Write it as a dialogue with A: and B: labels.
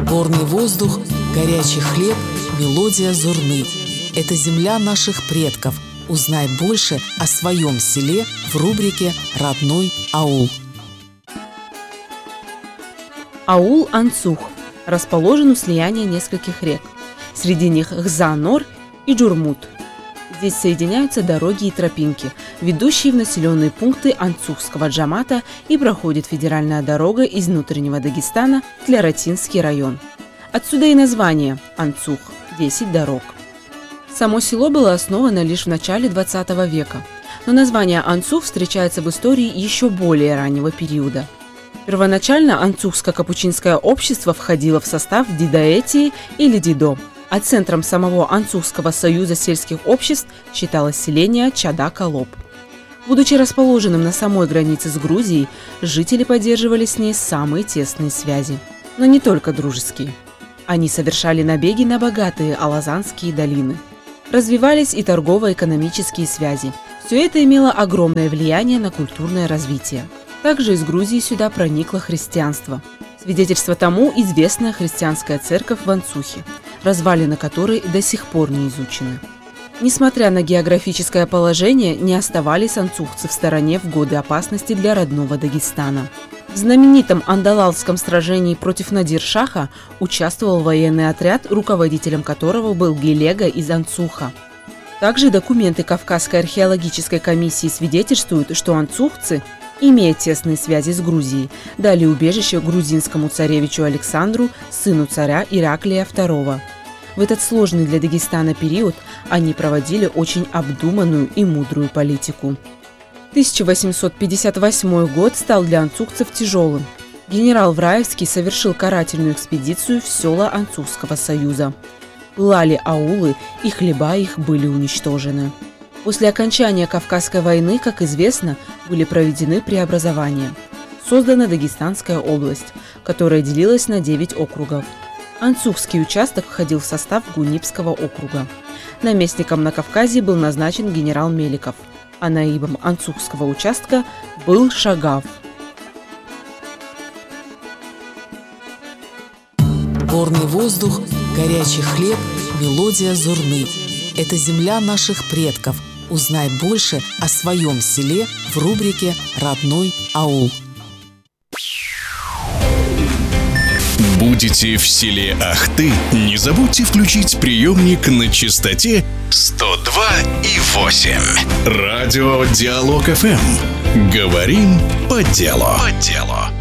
A: Горный воздух, горячий хлеб, мелодия Зурны. Это земля наших предков. Узнай больше о своем селе в рубрике «Родной аул».
B: Аул Анцух расположен у слияния нескольких рек. Среди них Гза-Нор и Джурмут. Здесь соединяются дороги и тропинки, ведущие в населенные пункты Анцухского джамата, и проходит федеральная дорога из внутреннего Дагестана в Тляратинский район. Отсюда и название Анцух – 10 дорог. Само село было основано лишь в начале 20 века, но название Анцух встречается в истории еще более раннего периода. Первоначально Анцухско-капучинское общество входило в состав Дидаэтии или Дидо, а центром самого Анцухского союза сельских обществ считалось селение Чада-Колоб. Будучи расположенным на самой границе с Грузией, жители поддерживали с ней самые тесные связи. Но не только дружеские. Они совершали набеги на богатые алазанские долины. Развивались и торгово-экономические связи. Все это имело огромное влияние на культурное развитие. Также из Грузии сюда проникло христианство. Свидетельство тому известная христианская церковь в Анцухе, развалины которой до сих пор не изучены. Несмотря на географическое положение, не оставались анцухцы в стороне в годы опасности для родного Дагестана. В знаменитом Андалалском сражении против Надир-Шаха участвовал военный отряд, руководителем которого был Гелега из Анцуха. Также документы Кавказской археологической комиссии свидетельствуют, что анцухцы, имея тесные связи с Грузией, дали убежище грузинскому царевичу Александру, сыну царя Ираклия II. В этот сложный для Дагестана период они проводили очень обдуманную и мудрую политику. 1858 год стал для анцухцев тяжелым. Генерал Враевский совершил карательную экспедицию в села Анцухского союза. Пылали аулы, и хлеба их были уничтожены. После окончания Кавказской войны, как известно, были проведены преобразования. Создана Дагестанская область, которая делилась на 9 округов. Анцухский участок входил в состав Гунипского округа. Наместником на Кавказе был назначен генерал Меликов, а наибом Анцухского участка был Шагав.
A: Горный воздух, горячий хлеб, мелодия Зурны. Это земля наших предков. Узнай больше о своем селе в рубрике «Родной аул».
C: Будете в селе Ахты, не забудьте включить приемник на частоте 102,8. Радио Диалог ФМ. Говорим по делу.